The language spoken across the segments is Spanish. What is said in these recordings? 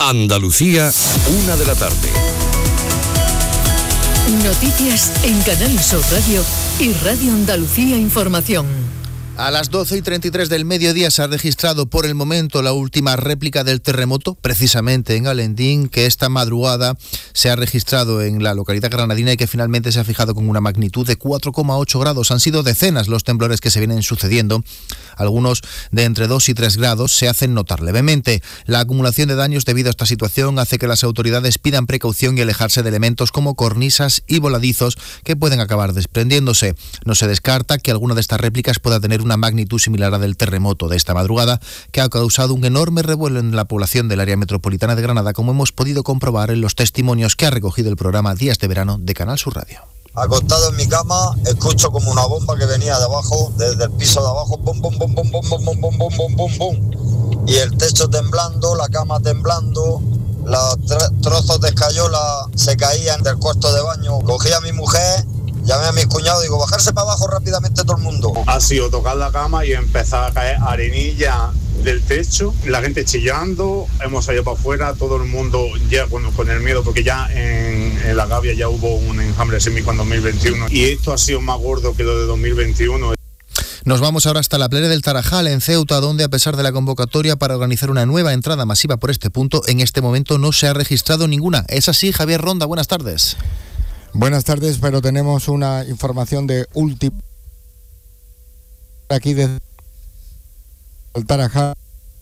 Andalucía, 1 de la tarde. Noticias en Canal Sur Radio y Radio Andalucía Información. A las 12:33 del mediodía se ha registrado por el momento la última réplica del terremoto, precisamente en Alendín, que esta madrugada se ha registrado en la localidad granadina y que finalmente se ha fijado con una magnitud de 4,8 grados. Han sido decenas los temblores que se vienen sucediendo. Algunos de entre 2 y 3 grados se hacen notar levemente. La acumulación de daños debido a esta situación hace que las autoridades pidan precaución y alejarse de elementos como cornisas y voladizos que pueden acabar desprendiéndose. No se descarta que alguna de estas réplicas pueda tener una magnitud similar a del terremoto de esta madrugada, que ha causado un enorme revuelo en la población del área metropolitana de Granada, como hemos podido comprobar en los testimonios que ha recogido el programa Días de Verano de Canal Sur Radio. Acostado en mi cama, escucho como una bomba que venía de abajo, desde el piso de abajo, bum, bum, bum, bum, bum, bum, bum, bum, bum, bum, bum. Y el techo temblando, la cama temblando, los trozos de escayola se caían del cuarto de baño. Cogí a mi mujer, llamé a mis cuñados, digo, bajarse para abajo rápidamente todo el mundo. Ha sido tocar la cama y empezar a caer arenilla del techo, la gente chillando, hemos salido para afuera, todo el mundo ya con el miedo, porque ya en La Gavia ya hubo un enjambre sísmico en 2021 y esto ha sido más gordo que lo de 2021. Nos vamos ahora hasta la playa del Tarajal, en Ceuta, donde a pesar de la convocatoria para organizar una nueva entrada masiva por este punto, en este momento no se ha registrado ninguna. ¿Es así, Javier Ronda? Buenas tardes. Buenas tardes, pero tenemos una información de último. Aquí desde el Tarajal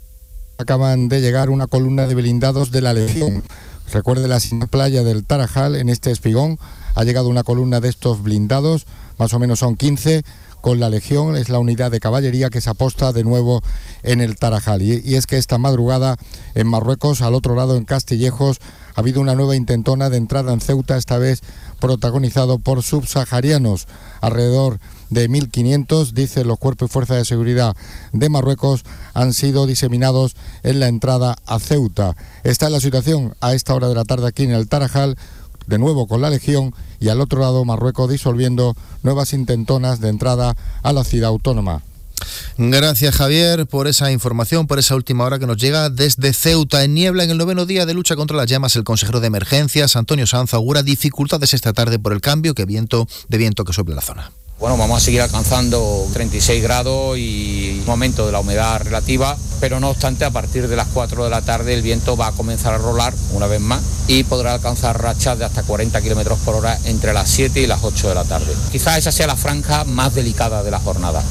acaban de llegar una columna de blindados de la Legión. Recuerde la playa del Tarajal, en este espigón, ha llegado una columna de estos blindados, más o menos son 15, con la Legión, es la unidad de caballería que se aposta de nuevo en el Tarajal. Y es que esta madrugada en Marruecos, al otro lado en Castillejos, ha habido una nueva intentona de entrada en Ceuta, esta vez protagonizado por subsaharianos. Alrededor de 1.500, dicen los cuerpos y fuerzas de seguridad de Marruecos, han sido diseminados en la entrada a Ceuta. Esta es la situación a esta hora de la tarde aquí en el Tarajal, de nuevo con la Legión, y al otro lado Marruecos disolviendo nuevas intentonas de entrada a la ciudad autónoma. Gracias, Javier, por esa información, por esa última hora que nos llega desde Ceuta. En niebla, en el 9º día de lucha contra las llamas, el consejero de emergencias, Antonio Sanz, augura dificultades esta tarde por el cambio de viento que sopla la zona. Bueno, vamos a seguir alcanzando 36 grados y un aumento de la humedad relativa, pero no obstante, a partir de las 4 de la tarde el viento va a comenzar a rolar una vez más y podrá alcanzar rachas de hasta 40 km por hora entre las 7 y las 8 de la tarde. Quizás esa sea la franja más delicada de la jornada.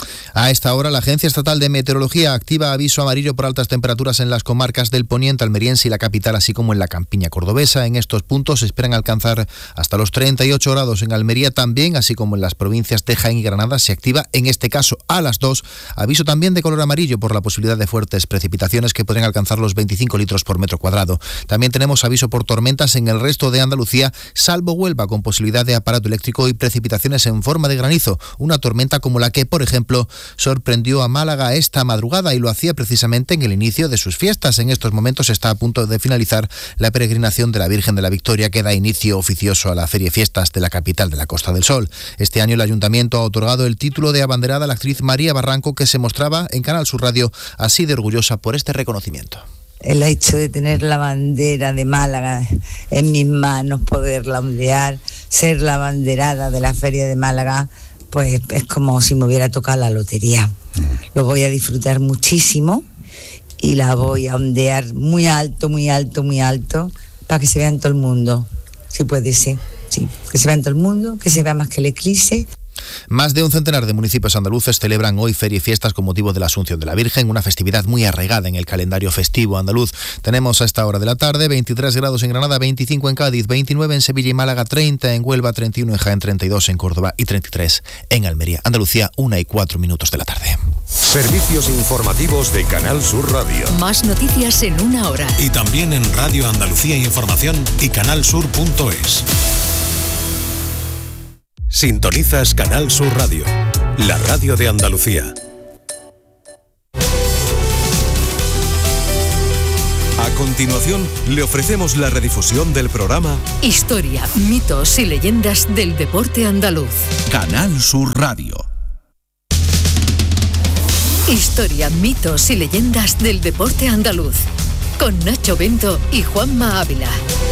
A esta hora, la Agencia Estatal de Meteorología activa aviso amarillo por altas temperaturas en las comarcas del poniente almeriense y la capital, así como en la campiña cordobesa. En estos puntos se esperan alcanzar hasta los 38 grados en Almería también, así como en las provincias de Jaén y Granada. Se activa, en este caso, a las 2, aviso también de color amarillo por la posibilidad de fuertes precipitaciones que podrían alcanzar los 25 litros por metro cuadrado. También tenemos aviso por tormentas en el resto de Andalucía, salvo Huelva, con posibilidad de aparato eléctrico y precipitaciones en forma de granizo. Una tormenta como la que, por ejemplo, sorprendió a Málaga esta madrugada y lo hacía precisamente en el inicio de sus fiestas. En estos momentos está a punto de finalizar la peregrinación de la Virgen de la Victoria, que da inicio oficioso a la Feria y Fiestas de la capital de la Costa del Sol. Este año el Ayuntamiento ha otorgado el título de abanderada a la actriz María Barranco, que se mostraba en Canal Sur Radio así de orgullosa por este reconocimiento. El hecho de tener la bandera de Málaga en mis manos, poderla ondear, ser la abanderada de la Feria de Málaga, pues es como si me hubiera tocado la lotería. Lo voy a disfrutar muchísimo y la voy a ondear muy alto, muy alto, muy alto, para que se vea en todo el mundo, si puede ser. Sí, que se vea en todo el mundo, que se vea más que el eclipse. Más de un centenar de municipios andaluces celebran hoy feria y fiestas con motivo de la Asunción de la Virgen, una festividad muy arraigada en el calendario festivo andaluz. Tenemos a esta hora de la tarde 23 grados en Granada, 25 en Cádiz, 29 en Sevilla y Málaga, 30 en Huelva, 31 en Jaén, 32 en Córdoba y 33 en Almería. Andalucía, 1:04 de la tarde. Servicios informativos de Canal Sur Radio. Más noticias en una hora. Y también en Radio Andalucía Información y canalsur.es. Sintonizas Canal Sur Radio, la radio de Andalucía. A continuación, le ofrecemos la redifusión del programa Historia, mitos y leyendas del deporte andaluz. Canal Sur Radio. Historia, mitos y leyendas del deporte andaluz. con Nacho Bento y Juanma Ávila.